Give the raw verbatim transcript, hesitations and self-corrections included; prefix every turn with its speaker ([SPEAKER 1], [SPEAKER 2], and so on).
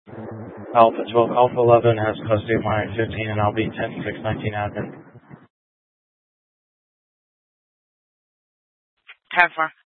[SPEAKER 1] Alpha twelve, Alpha eleven has custody of my fifteen, and I'll be ten six nineteen admin.
[SPEAKER 2] ten four.